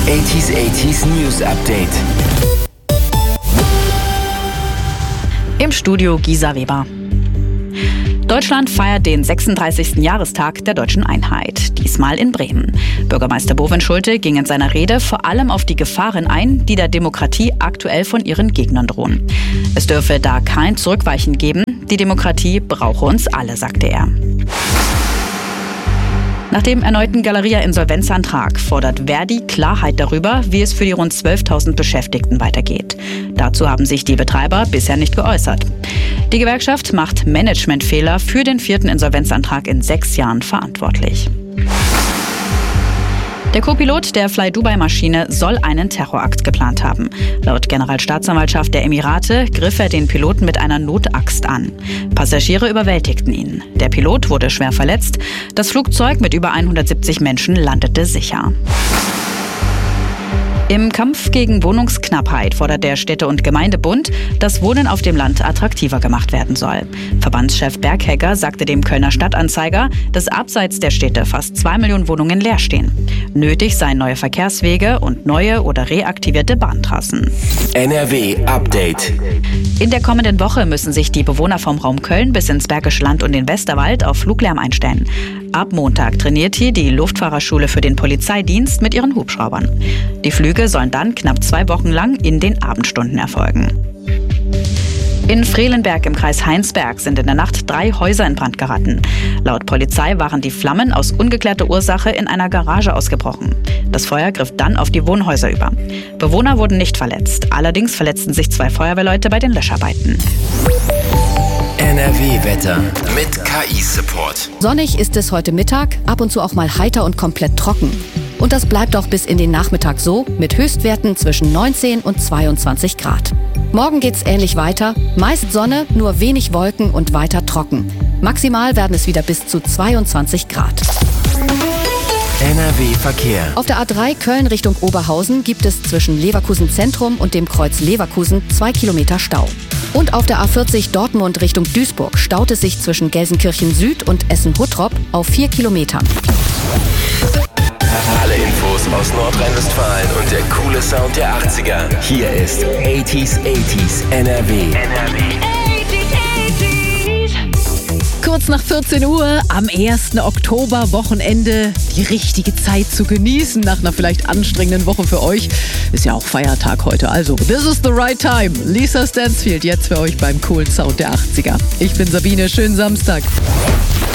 80s News Update. Im Studio Gisa Weber. Deutschland feiert den 36. Jahrestag der deutschen Einheit, diesmal in Bremen. Bürgermeister Bovin Schulte ging in seiner Rede vor allem auf die Gefahren ein, die der Demokratie aktuell von ihren Gegnern drohen. Es dürfe da kein Zurückweichen geben, die Demokratie brauche uns alle, sagte er. Nach dem erneuten Galeria-Insolvenzantrag fordert Verdi Klarheit darüber, wie es für die rund 12.000 Beschäftigten weitergeht. Dazu haben sich die Betreiber bisher nicht geäußert. Die Gewerkschaft macht Managementfehler für den 4. Insolvenzantrag in 6 Jahren verantwortlich. Der Co-Pilot der Fly-Dubai-Maschine soll einen Terrorakt geplant haben. Laut Generalstaatsanwaltschaft der Emirate griff er den Piloten mit einer Notaxt an. Passagiere überwältigten ihn. Der Pilot wurde schwer verletzt. Das Flugzeug mit über 170 Menschen landete sicher. Im Kampf gegen Wohnungsknappheit fordert der Städte- und Gemeindebund, dass Wohnen auf dem Land attraktiver gemacht werden soll. Verbandschef Berghegger sagte dem Kölner Stadtanzeiger, dass abseits der Städte fast 2 Millionen Wohnungen leer stehen. Nötig seien neue Verkehrswege und neue oder reaktivierte Bahntrassen. NRW Update. In der kommenden Woche müssen sich die Bewohner vom Raum Köln bis ins Bergische Land und den Westerwald auf Fluglärm einstellen. Ab Montag trainiert hier die Luftfahrerschule für den Polizeidienst mit ihren Hubschraubern. Die Flüge sollen dann knapp 2 Wochen lang in den Abendstunden erfolgen. In Frelenberg im Kreis Heinsberg sind in der Nacht 3 Häuser in Brand geraten. Laut Polizei waren die Flammen aus ungeklärter Ursache in einer Garage ausgebrochen. Das Feuer griff dann auf die Wohnhäuser über. Bewohner wurden nicht verletzt. Allerdings verletzten sich 2 Feuerwehrleute bei den Löscharbeiten. NRW-Wetter mit KI-Support. Sonnig ist es heute Mittag, ab und zu auch mal heiter und komplett trocken. Und das bleibt auch bis in den Nachmittag so, mit Höchstwerten zwischen 19 und 22 Grad. Morgen geht's ähnlich weiter, meist Sonne, nur wenig Wolken und weiter trocken. Maximal werden es wieder bis zu 22 Grad. NRW-Verkehr. Auf der A3 Köln Richtung Oberhausen gibt es zwischen Leverkusen Zentrum und dem Kreuz Leverkusen 2 Kilometer Stau. Und auf der A40 Dortmund Richtung Duisburg staut es sich zwischen Gelsenkirchen Süd und Essen-Huttrop auf 4 Kilometern. Alle Infos aus Nordrhein-Westfalen und der coole Sound der 80er. Hier ist 80s NRW. Kurz nach 14 Uhr am 1. Oktober, Wochenende, die richtige Zeit zu genießen nach einer vielleicht anstrengenden Woche für euch. Ist ja auch Feiertag heute, also this is the right time. Lisa Stansfield jetzt für euch beim coolen Sound der 80er. Ich bin Sabine, schönen Samstag.